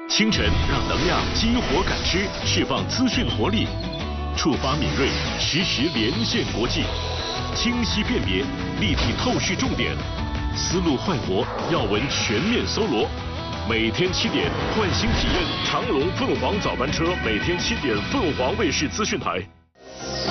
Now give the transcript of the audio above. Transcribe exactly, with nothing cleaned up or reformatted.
清晨让能量激活感知，释放资讯活力，触发敏锐，实时连线国际，清晰辨别，立体透视重点，思路焕活，要闻全面搜罗。每天七点，唤醒体验长龙凤凰早班车，每天七点，凤凰卫视资讯台。